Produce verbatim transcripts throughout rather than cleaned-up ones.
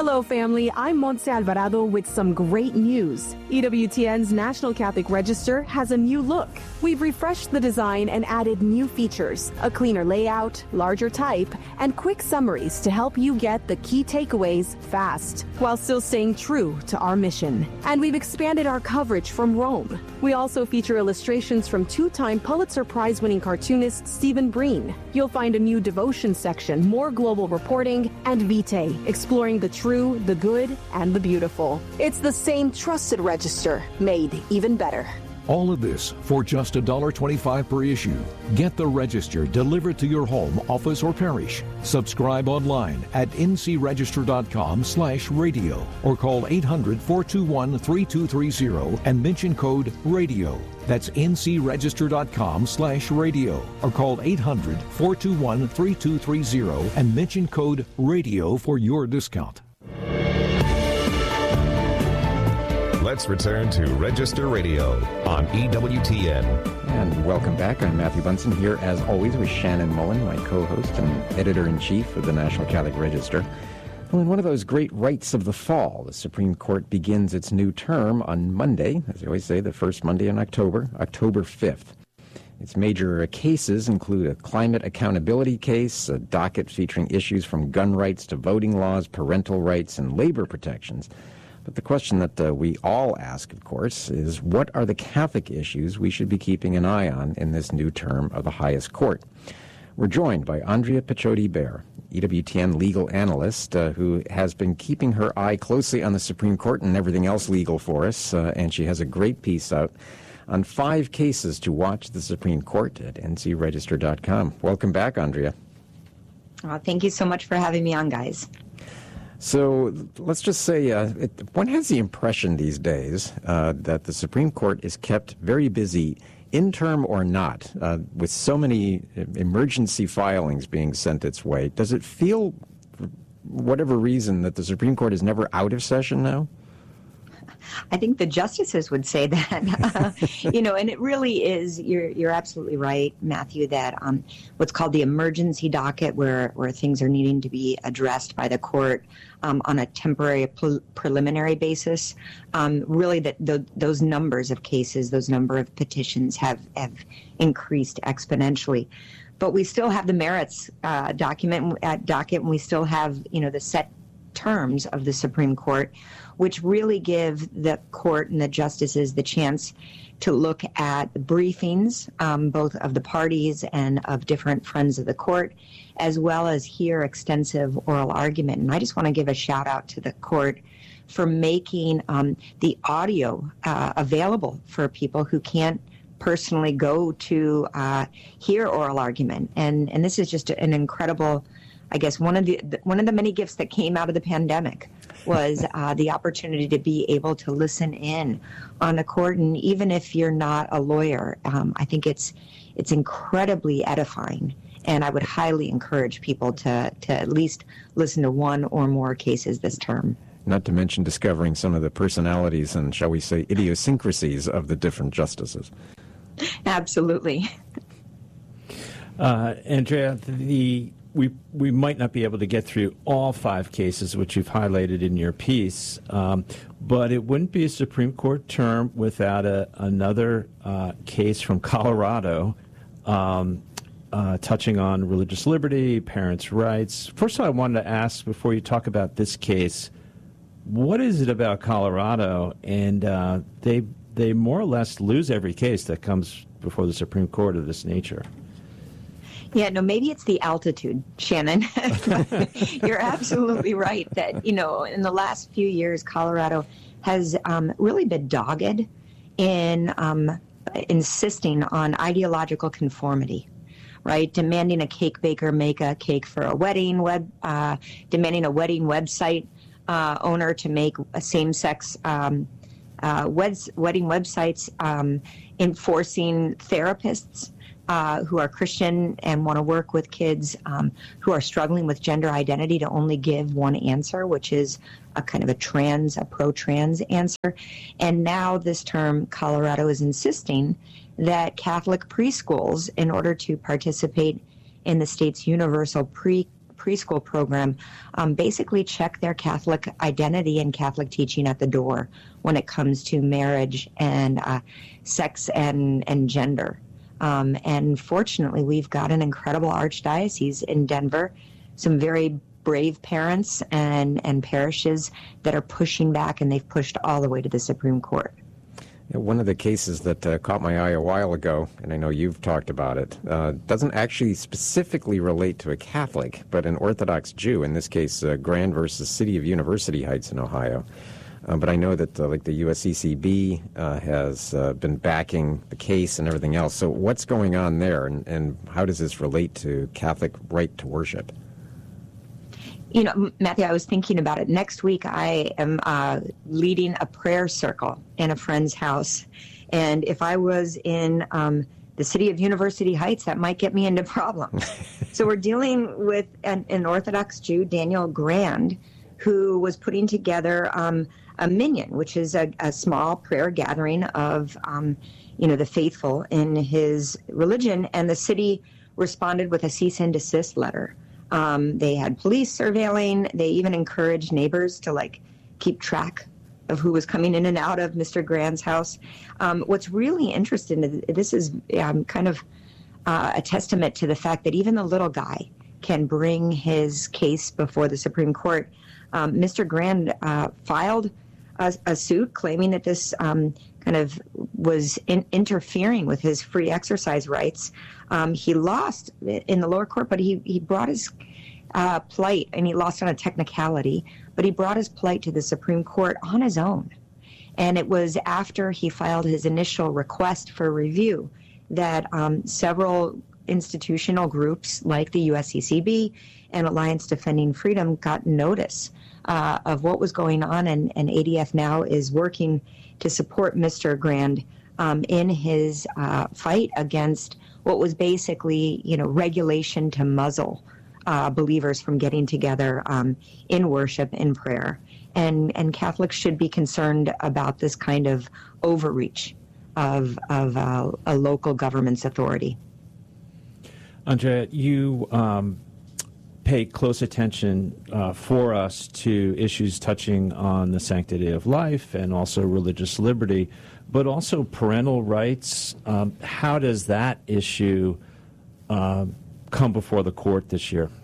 Hello, family. I'm Montse Alvarado with some great news. E W T N's National Catholic Register has a new look. We've refreshed the design and added new features, a cleaner layout, larger type, and quick summaries to help you get the key takeaways fast, while still staying true to our mission. And we've expanded our coverage from Rome. We also feature illustrations from two-time Pulitzer Prize-winning cartoonist Stephen Breen. You'll find a new devotion section, more global reporting, and Vitae, exploring the true, the good, and the beautiful. It's the same trusted register, made even better. All of this for just one dollar twenty-five per issue. Get the Register delivered to your home, office, or parish. Subscribe online at ncregister.com slash radio or call eight hundred, four two one, three two three zero and mention code RADIO. That's ncregister.com slash radio or call eight hundred, four two one, three two three zero and mention code RADIO for your discount. Let's return to Register Radio on E W T N. And welcome back. I'm Matthew Bunson here, as always, with Shannon Mullen, my co-host and editor-in-chief of the National Catholic Register. Well, in one of those great rites of the fall, the Supreme Court begins its new term on Monday, as they always say, the first Monday in October, October fifth. Its major cases include a climate accountability case, a docket featuring issues from gun rights to voting laws, parental rights, and labor protections. But the question that uh, we all ask, of course, is what are the Catholic issues we should be keeping an eye on in this new term of the highest court? We're joined by Andrea Picciott-Iber, E W T N legal analyst, uh, who has been keeping her eye closely on the Supreme Court and everything else legal for us, uh, and she has a great piece out on five cases to watch the Supreme Court at n c register dot com. Welcome back, Andrea. Oh, thank you so much for having me on, guys. So let's just say uh, it, one has the impression these days uh, that the Supreme Court is kept very busy, interim or not, uh, with so many emergency filings being sent its way. Does it feel, for whatever reason, that the Supreme Court is never out of session now? I think the justices would say that, uh, you know, and it really is, you're you're absolutely right, Matthew, that um, what's called the emergency docket, where, where things are needing to be addressed by the court um, on a temporary pre- preliminary basis, um, really that the, those numbers of cases, those number of petitions have, have increased exponentially. But we still have the merits uh, document at docket, and we still have, you know, the set terms of the Supreme Court, which really give the court and the justices the chance to look at briefings, um, both of the parties and of different friends of the court, as well as hear extensive oral argument. And I just want to give a shout out to the court for making um, the audio uh, available for people who can't personally go to uh, hear oral argument. And and this is just an incredible, I guess, one of the one of the many gifts that came out of the pandemic was uh, the opportunity to be able to listen in on a court. And even if you're not a lawyer, um, I think it's it's incredibly edifying. And I would highly encourage people to, to at least listen to one or more cases this term. Not to mention discovering some of the personalities and, shall we say, idiosyncrasies of the different justices. Absolutely. Uh, Andrea, the... We we might not be able to get through all five cases, which you've highlighted in your piece, um, but it wouldn't be a Supreme Court term without a, another uh, case from Colorado um, uh, touching on religious liberty, parents' rights. First of all, I wanted to ask, before you talk about this case, what is it about Colorado? And uh, they they more or less lose every case that comes before the Supreme Court of this nature. Yeah, no, maybe it's the altitude, Shannon. You're absolutely right that, you know, in the last few years, Colorado has um, really been dogged in um, insisting on ideological conformity, right? Demanding a cake baker make a cake for a wedding, web, uh, demanding a wedding website uh, owner to make a same-sex um, uh, weds- wedding websites, um, enforcing therapists Uh, who are Christian and want to work with kids um, who are struggling with gender identity to only give one answer, which is a kind of a trans, a pro-trans answer. And now this term, Colorado is insisting that Catholic preschools, in order to participate in the state's universal pre preschool program um, basically check their Catholic identity and Catholic teaching at the door when it comes to marriage and uh, sex and, and gender. Um, and fortunately, we've got an incredible archdiocese in Denver, some very brave parents and, and parishes that are pushing back, and they've pushed all the way to the Supreme Court. Yeah, one of the cases that uh, caught my eye a while ago, and I know you've talked about it, uh, doesn't actually specifically relate to a Catholic, but an Orthodox Jew, in this case, uh, Grand versus City of University Heights in Ohio. Uh, but I know that uh, like the U S C C B uh, has uh, been backing the case and everything else. So what's going on there, and, and how does this relate to Catholic right to worship? You know, Matthew, I was thinking about it. Next week, I am uh, leading a prayer circle in a friend's house. And if I was in um, the city of University Heights, that might get me into problems. So we're dealing with an, an Orthodox Jew, Daniel Grand, who was putting together um, a minyan, which is a, a small prayer gathering of, um, you know, the faithful in his religion. And the city responded with a cease and desist letter. Um, they had police surveilling. They even encouraged neighbors to, like, keep track of who was coming in and out of Mister Grand's house. Um, what's really interesting, this is um, kind of uh, a testament to the fact that even the little guy can bring his case before the Supreme Court. Um, Mister Grand uh, filed a, a suit claiming that this um, kind of was in, interfering with his free exercise rights. Um, he lost in the lower court, but he, he brought his uh, plight, and he lost on a technicality, but he brought his plight to the Supreme Court on his own. And it was after he filed his initial request for review that um, several institutional groups like the U S C C B and Alliance Defending Freedom got notice uh, of what was going on, and, and A D F now is working to support Mister Grand um, in his uh, fight against what was basically, you know, regulation to muzzle uh, believers from getting together um, in worship, in prayer. And, and Catholics should be concerned about this kind of overreach of, of uh, a local government's authority. Andrea, you um, pay close attention uh, for us to issues touching on the sanctity of life and also religious liberty, but also parental rights. Um, how does that issue uh, come before the court this year?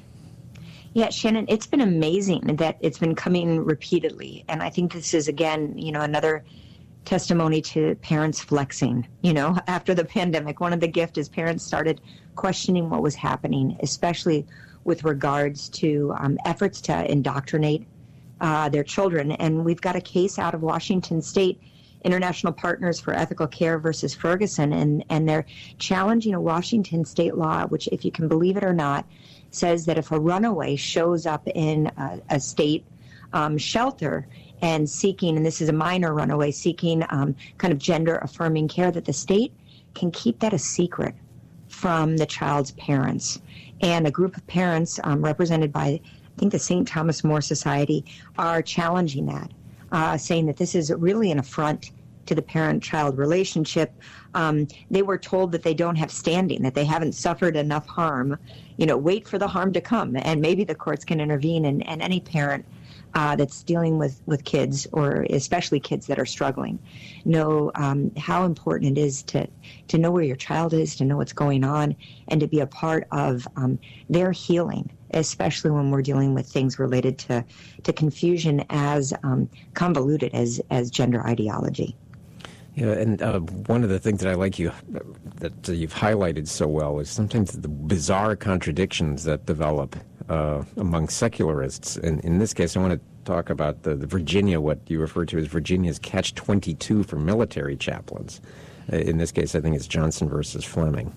Yeah, Shannon, it's been amazing that it's been coming repeatedly. And I think this is, again, you know, another testimony to parents flexing. You know, after the pandemic, one of the gifts is parents started questioning what was happening, especially with regards to um, efforts to indoctrinate uh, their children. And we've got a case out of Washington State, International Partners for Ethical Care versus Ferguson, and, and they're challenging a Washington state law, which, if you can believe it or not, says that if a runaway shows up in a, a state um, shelter and seeking, and this is a minor runaway, seeking um, kind of gender-affirming care, that the state can keep that a secret from the child's parents. And a group of parents um, represented by, I think, the Saint Thomas More Society are challenging that, uh, saying that this is really an affront to the parent-child relationship. Um, they were told that they don't have standing, that they haven't suffered enough harm. You know, wait for the harm to come, and maybe the courts can intervene. And, and any parent uh, that's dealing with, with kids, or especially kids that are struggling, know um, how important it is to, to know where your child is, to know what's going on, and to be a part of um, their healing, especially when we're dealing with things related to, to confusion as um, convoluted as, as gender ideology. Yeah, and uh, one of the things that I like you that uh, you've highlighted so well is sometimes the bizarre contradictions that develop uh, among secularists. And in this case, I want to talk about the, the Virginia, what you refer to as Virginia's catch twenty-two for military chaplains. Uh, in this case, I think it's Johnson versus Fleming.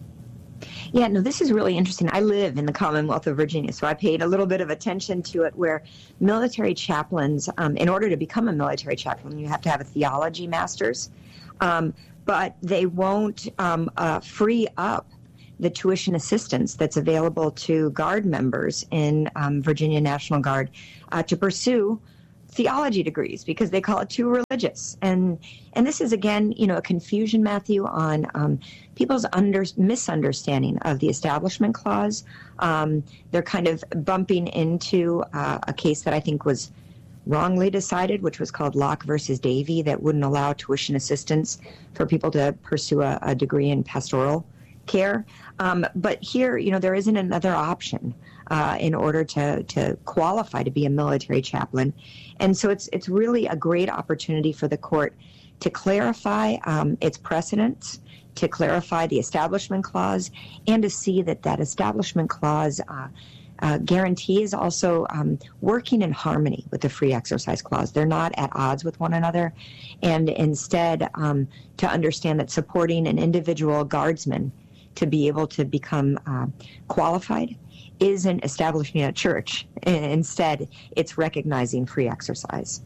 Yeah, no, this is really interesting. I live in the Commonwealth of Virginia, so I paid a little bit of attention to it, where military chaplains, um, in order to become a military chaplain, you have to have a theology master's, um, but they won't um, uh, free up the tuition assistance that's available to Guard members in um, Virginia National Guard uh, to pursue theology degrees because they call it too religious. And and this is, again, you know, a confusion, Matthew, on um, people's under, misunderstanding of the Establishment Clause. Um, they're kind of bumping into uh, a case that I think was wrongly decided, which was called Locke versus Davey, that wouldn't allow tuition assistance for people to pursue a, a degree in pastoral care. Um, but here, you know, there isn't another option uh, in order to to qualify to be a military chaplain. And so it's it's really a great opportunity for the court to clarify um, its precedents, to clarify the Establishment Clause, and to see that that Establishment Clause uh, uh, guarantees also um, working in harmony with the Free Exercise Clause. They're not at odds with one another, and instead um, to understand that supporting an individual guardsman to be able to become uh, qualified isn't establishing a church. Instead, it's recognizing free exercise.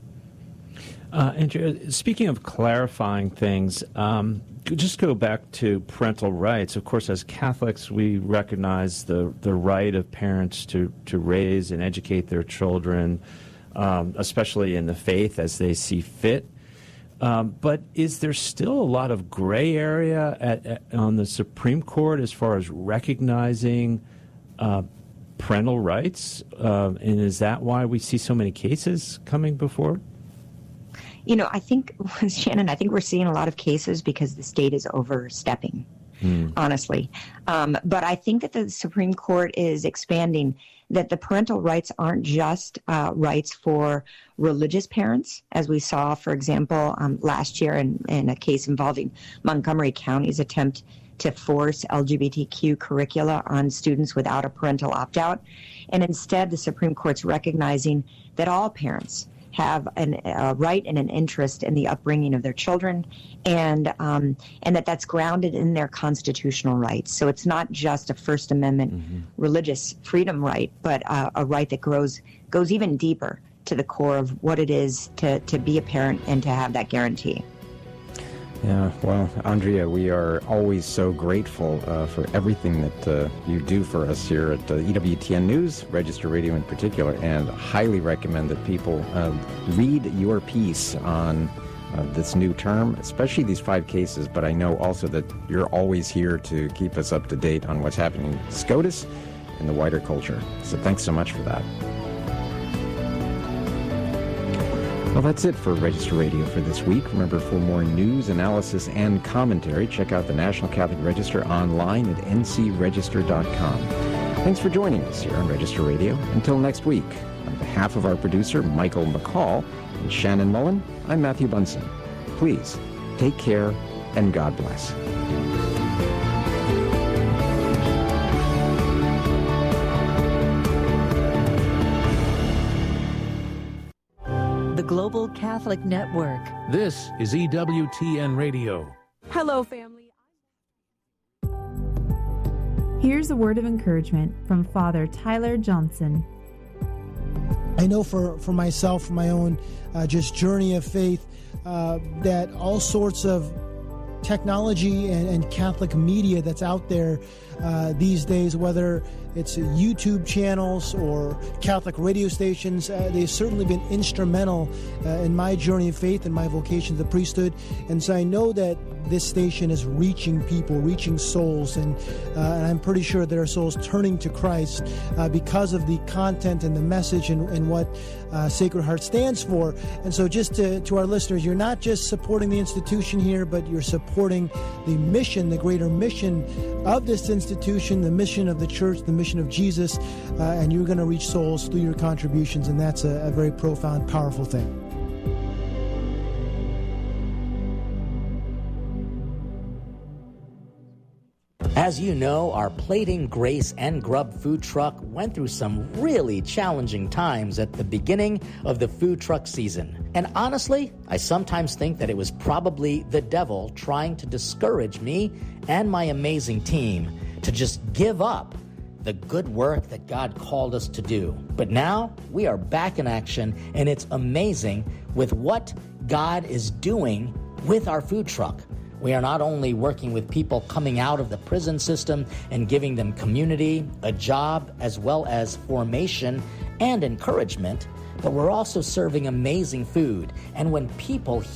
Uh, Andrea, speaking of clarifying things, um, just go back to parental rights. Of course, as Catholics, we recognize the, the right of parents to, to raise and educate their children, um, especially in the faith as they see fit. Um, but is there still a lot of gray area at, at, on the Supreme Court as far as recognizing uh, parental rights? Uh, and is that why we see so many cases coming before? You know, I think, Shannon, I think we're seeing a lot of cases because the state is overstepping, mm. honestly. Um, but I think that the Supreme Court is expanding that the parental rights aren't just uh, rights for religious parents, as we saw, for example, um, last year in, in a case involving Montgomery County's attempt to force L G B T Q curricula on students without a parental opt-out. And instead, the Supreme Court's recognizing that all parents have an, a right and an interest in the upbringing of their children, and um, and that that's grounded in their constitutional rights. So it's not just a First Amendment mm-hmm. religious freedom right, but uh, a right that grows goes even deeper to the core of what it is to, to be a parent and to have that guarantee. Yeah, well, Andrea, we are always so grateful uh, for everything that uh, you do for us here at uh, E W T N News, Register Radio in particular, and highly recommend that people uh, read your piece on uh, this new term, especially these five cases, but I know also that you're always here to keep us up to date on what's happening in SCOTUS and the wider culture. So thanks so much for that. Well, that's it for Register Radio for this week. Remember, for more news, analysis, and commentary, check out the National Catholic Register online at n c register dot com. Thanks for joining us here on Register Radio. Until next week, on behalf of our producer, Michael McCall, and Shannon Mullen, I'm Matthew Bunson. Please, take care, and God bless. Global Catholic Network. This is E W T N Radio. Hello, family. Here's a word of encouragement from Father Tyler Johnson. I know for, for myself, for my own uh, just journey of faith, uh, that all sorts of technology and, and Catholic media that's out there uh, these days, whether it's YouTube channels or Catholic radio stations, uh, they've certainly been instrumental uh, in my journey of faith and my vocation to the priesthood. And so I know that this station is reaching people, reaching souls, and, uh, and I'm pretty sure there are souls turning to Christ uh, because of the content and the message and, and what uh, Sacred Heart stands for. And so just to, to our listeners, you're not just supporting the institution here, but you're supporting the mission, the greater mission of this institution, the mission of the church, the mission of Jesus, uh, and you're going to reach souls through your contributions, and that's a, a very profound, powerful thing. As you know, our Plating Grace and Grub food truck went through some really challenging times at the beginning of the food truck season. And honestly, I sometimes think that it was probably the devil trying to discourage me and my amazing team to just give up the good work that God called us to do. But now we are back in action, and it's amazing with what God is doing with our food truck. We are not only working with people coming out of the prison system and giving them community, a job, as well as formation and encouragement, but we're also serving amazing food. And when people